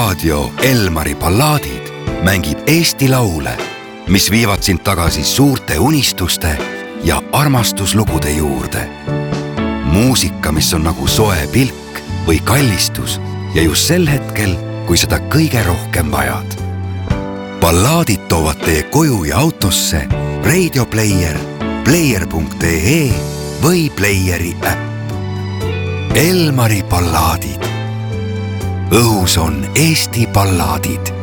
raadio Elmari ballaadid mängib Eesti laule, mis viivad sind tagasi suurte unistuste ja armastuslugude juurde. Muusika, mis on nagu soe pilk või kallistus ja just sel hetkel, kui seda kõige rohkem vajad. Ballaadid toovad teie koju ja autosse Radio Player, player.ee või Playeri äpp. Elmari ballaadid. Õhus on Eesti ballaadid.